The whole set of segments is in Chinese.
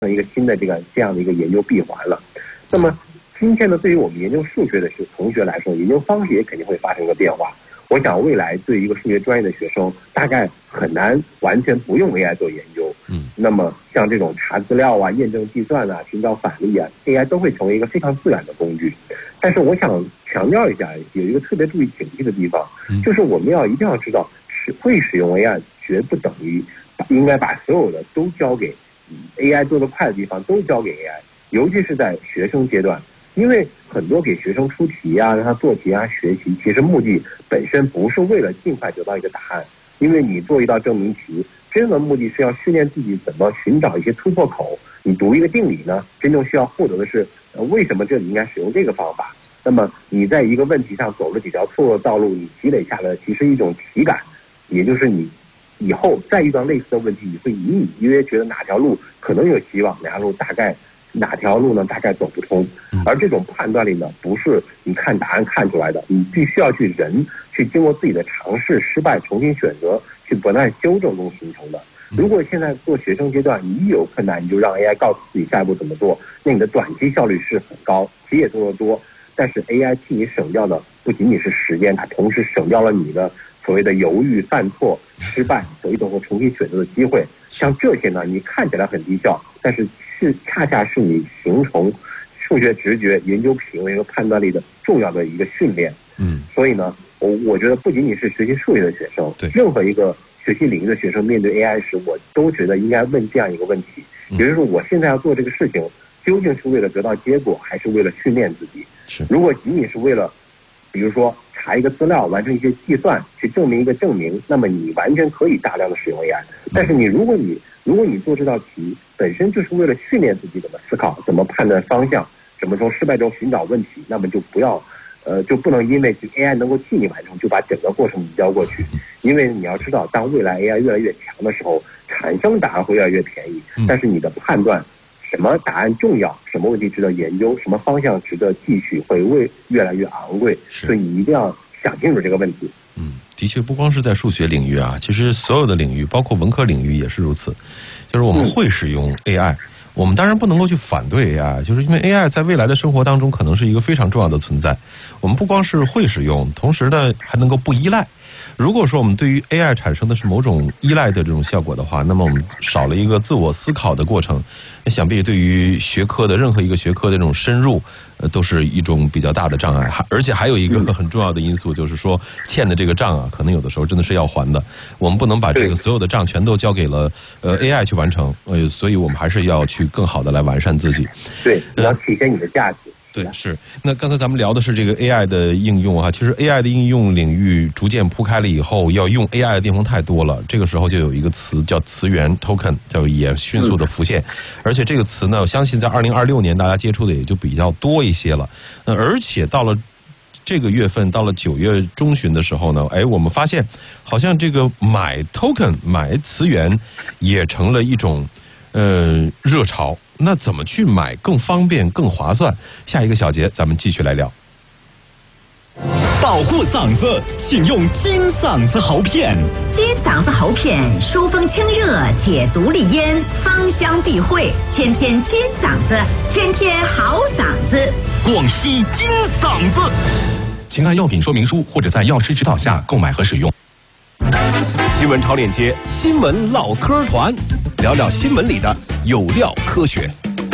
一个新的这样的一个研究闭环了。那么今天呢，对于我们研究数学的同学来说，研究方式也肯定会发生一个变化。我想未来对于一个数学专业的学生，大概很难完全不用 AI 做研究。那么像这种查资料啊、验证计算啊、寻找反例啊 ，AI 都会成为一个非常自然的工具。但是我想强调一下，有一个特别注意警惕的地方，就是我们一定要知道，会使用 AI 绝不等于应该把所有的都交给 AI 做得快的地方都交给 AI， 尤其是在学生阶段。因为很多给学生出题啊、让他做题啊、学习，其实目的本身不是为了尽快得到一个答案，因为你做一道证明题，真正的目的是要训练自己怎么寻找一些突破口。你读一个定理呢，真正需要获得的是为什么这里应该使用这个方法。那么你在一个问题上走了几条错误的道路，你积累下来其实一种体感，也就是你以后再遇到类似的问题，你会隐隐约约觉得哪条路可能有希望，哪条路呢大概走不通。而这种判断力呢，不是你看答案看出来的，你必须要去经过自己的尝试、失败、重新选择，去不断修正中形成的。如果现在做学生阶段，你一有困难你就让 AI 告诉自己下一步怎么做，那你的短期效率是很高，题也做得多，但是 AI 替你省掉的不仅仅是时间，它同时省掉了你的所谓的犹豫、犯错、失败、走一走或重新选择的机会。像这些呢，你看起来很低效，但是恰恰是你形成数学直觉、研究品味和判断力的重要的一个训练。所以呢，我觉得不仅仅是学习数学的学生，任何一个学习领域的学生面对 AI 时，我都觉得应该问这样一个问题，也就是说，我现在要做这个事情，究竟是为了得到结果，还是为了训练自己？如果仅仅是为了，比如说查一个资料、完成一些计算，去证明一个证明，那么你完全可以大量的使用 AI。但是如果你做这道题本身就是为了训练自己怎么思考、怎么判断方向、怎么从失败中寻找问题，那么就不能因为 AI 能够替你完成，就把整个过程移交过去。因为你要知道，当未来 AI 越来越强的时候，产生答案会越来越便宜，但是你的判断什么答案重要，什么问题值得研究，什么方向值得继续，会越来越昂贵。所以你一定要想清楚这个问题。 的确不光是在数学领域啊，其实所有的领域，包括文科领域也是如此。就是我们会使用 AI，我们当然不能够去反对 AI， 就是因为 AI 在未来的生活当中可能是一个非常重要的存在。我们不光是会使用，同时呢还能够不依赖。如果说我们对于 AI 产生的是某种依赖的这种效果的话，那么我们少了一个自我思考的过程，那想必对于学科的任何一个学科的这种深入，都是一种比较大的障碍。而且还有一个很重要的因素，就是说欠的这个账啊，可能有的时候真的是要还的。我们不能把这个所有的账全都交给了AI 去完成，所以我们还是要去更好的来完善自己。 对，你要体现你的价值。 对，是。那刚才咱们聊的是这个 AI 的应用啊，其实 AI 的应用领域逐渐铺开了以后，要用 AI 的地方太多了。这个时候就有一个词叫词源 token， 也迅速的浮现。而且这个词呢，我相信在2026年大家接触的也就比较多一些了。而且到了这个月份，到了9月中旬的时候呢，我们发现好像这个买 token 买词源也成了一种热潮。那怎么去买更方便更划算？下一个小节咱们继续来聊。 保护嗓子，请用金嗓子喉片。 金嗓子喉片疏风清热，解毒利咽，芳香避秽，天天金嗓子，天天好嗓子。 广西金嗓子，请看药品说明书或者在药师指导下购买和使用。新闻潮链接，新闻唠嗑团，聊聊新闻里的有料科学。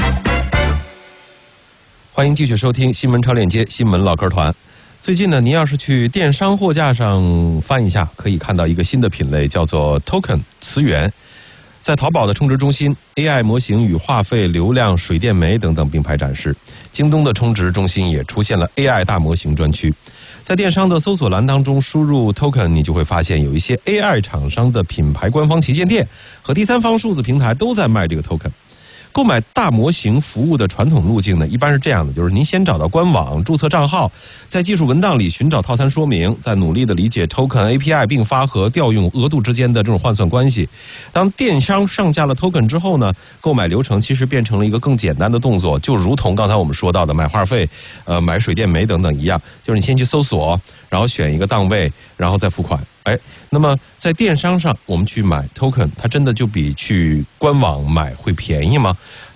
欢迎继续收听新闻潮链接新闻唠嗑团。最近呢，您要是去电商货架上翻一下，可以看到一个新的品类，叫做 token 词源。在淘宝的充值中心 ，AI 模型与话费、流量、水电煤等等并排展示。京东的充值中心也出现了 AI 大模型专区。在电商的搜索栏当中输入 token， 你就会发现有一些 AI 厂商的品牌官方旗舰店和第三方数字平台都在卖这个 token。购买大模型服务的传统路径呢，一般是这样的，就是您先找到官网注册账号，在技术文档里寻找套餐说明，再努力的理解 token API 并发和调用额度之间的这种换算关系。当电商上架了 token 之后呢，购买流程其实变成了一个更简单的动作，就如同刚才我们说到的买话费、买水电煤等等一样，就是你先去搜索，然后选一个档位，然后再付款。那么在电商上我们去买 token， 它真的就比去官网买会便宜吗？